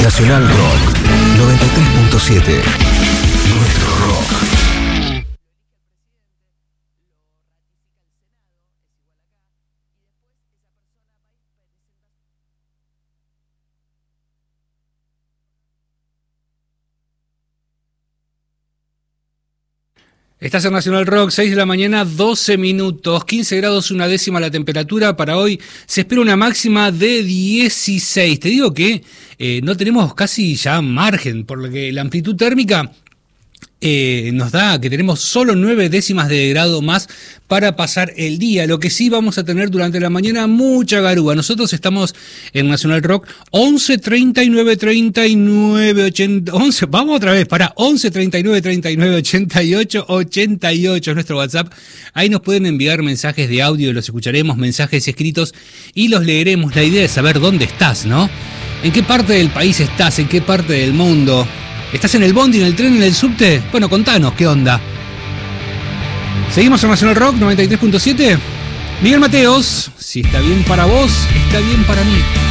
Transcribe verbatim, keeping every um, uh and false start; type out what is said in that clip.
Nacional Rock noventa y tres punto siete. Nuestro rock. Estás en Nacional Rock, seis de la mañana, doce minutos, quince grados, una décima la temperatura. Para hoy se espera una máxima de dieciséis. Te digo que eh, no tenemos casi ya margen, por lo que la amplitud térmica eh, nos da que tenemos solo nueve décimas de grado más para pasar el día. Lo que sí vamos a tener durante la mañana, mucha garúa. Nosotros estamos en Nacional Rock, once treinta y nueve treinta y nueve ochenta, once, vamos otra vez, para once treinta y nueve treinta y nueve ochenta y ocho ochenta y ocho es nuestro WhatsApp. Ahí nos pueden enviar mensajes de audio, los escucharemos, mensajes escritos y los leeremos. La idea es saber dónde estás, ¿no? ¿En qué parte del país estás? ¿En qué parte del mundo? ¿Estás en el bondi, en el tren, en el subte? Bueno, contanos, ¿qué onda? Seguimos en Nacional Rock noventa y tres punto siete. Miguel Mateos, si está bien para vos, está bien para mí.